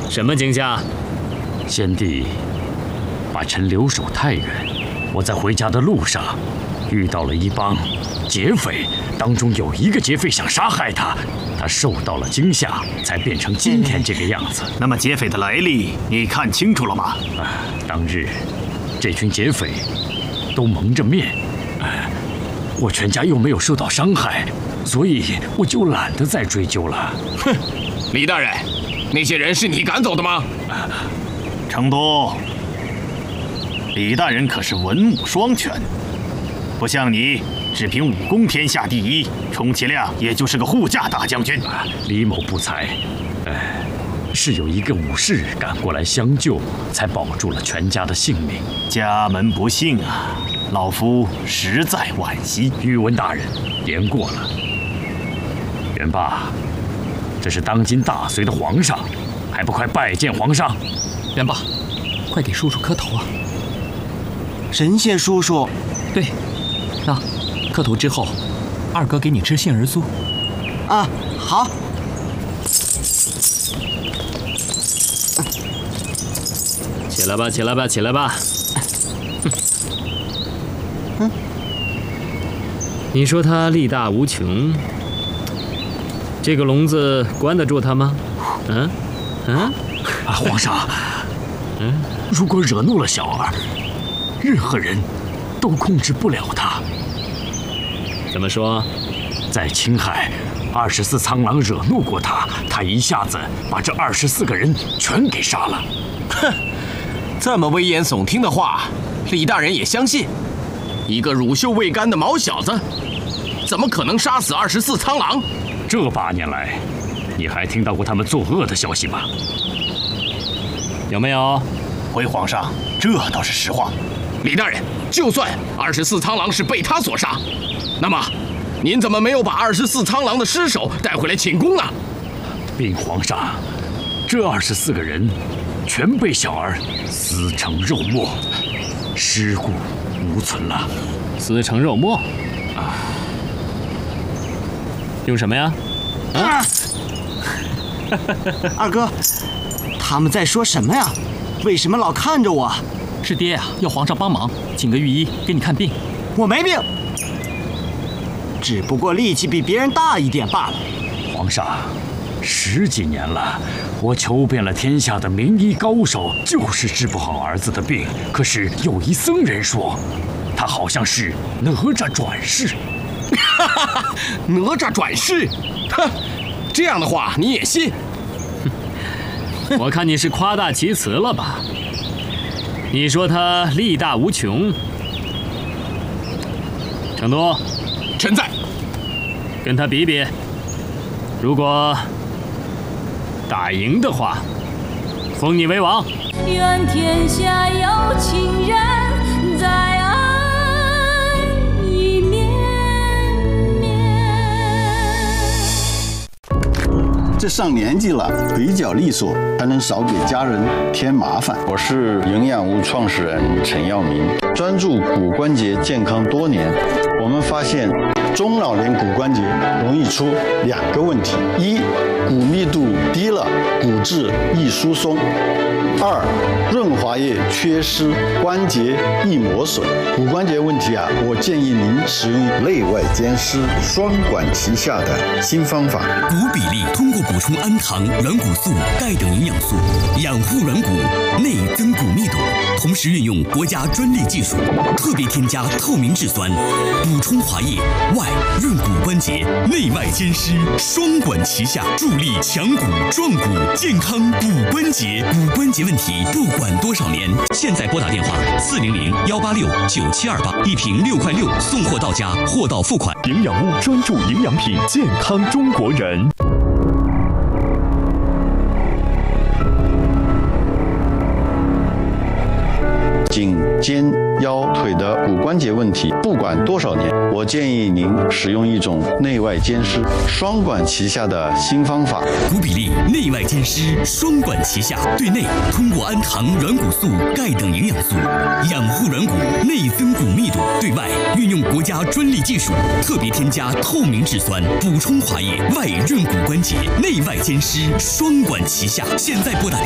什么惊吓？ 先帝把臣留守太原，我在回家的路上遇到了一帮劫匪，当中有一个劫匪想杀害他，他受到了惊吓，才变成今天这个样子。 那么劫匪的来历你看清楚了吗？ 当日这群劫匪都蒙着面，我全家又没有受到伤害，所以我就懒得再追究了。 哼，李大人，那些人是你赶走的吗？ 成都，李大人可是文武双全，不像你只凭武功天下第一，充其量也就是个护驾大将军。 李某不才，是有一个武士赶过来相救，才保住了全家的性命。 家门不幸啊，老夫实在惋惜。 宇文大人，言过了。元霸，这是当今大隋的皇上，还不快拜见皇上？ 元霸，快给叔叔磕头啊！ 神仙叔叔， 对，那磕头之后，二哥给你吃杏仁酥。 啊，好。 起来吧，起来吧，起来吧。你说他力大无穷，这个笼子关得住他吗？ 皇上，如果惹怒了小儿，任何人都控制不了他。 怎么说？ 在青海，24苍狼惹怒过他，他一下子把这24个人全给杀了。 哼，这么危言耸听的话，李大人也相信？一个乳臭未干的毛小子，怎么可能杀死24苍狼？ 这8年来，你还听到过他们作恶的消息吗？ 有没有？ 回皇上，这倒是实话。 李大人，就算24苍狼是被他所杀，那么您怎么没有把24苍狼的尸首带回来请功呢？ 禀皇上，这24个人全被小儿撕成肉末，尸骨无存了。 撕成肉末？用什么呀？ 二哥，他们在说什么呀？为什么老看着我？ 是爹呀，要皇上帮忙，请个御医给你看病。 我没病，只不过力气比别人大一点罢了。 皇上，10几年了，我求遍了天下的名医高手，就是治不好儿子的病。可是有一僧人说，他好像是哪吒转世。 哪吒转世？哼，这样的话你也信？ 我看你是夸大其词了吧？你说他力大无穷，成都， 臣在。 跟他比比，如果打赢的话，封你为王。 愿天下有情人在爱里绵绵。 这上年纪了，腿脚利索，才能少给家人添麻烦。 我是营养屋创始人陈耀明，专注骨关节健康多年。我们发现，中老年骨关节容易出2个问题：一，骨密度低了，骨质易疏松；二，润滑液缺失，关节易磨损。骨关节问题我建议您使用内外兼施、双管齐下的新方法。 骨比例通过补充氨糖、软骨素、钙等营养素，养护软骨，内增骨密度，同时运用国家专利技术，特别添加透明质酸，补充滑液，外润骨关节，内外兼施，双管齐下，助力强骨壮骨，健康骨关节。骨关节问题不管多少年，现在拨打电话400-186-9728，一瓶6块6，送货到家，货到付款。 营养屋专注营养品，健康中国人。 颈、肩、腰、腿的骨关节问题，不管多少年，我建议您使用一种内外兼施、双管齐下的新方法。 骨比例内外兼施，双管齐下，对内通过氨糖、软骨素、钙等营养素养护软骨，内增骨密度；对外运用国家专利技术，特别添加透明质酸，补充滑液，外润骨关节，内外兼施，双管齐下。现在拨打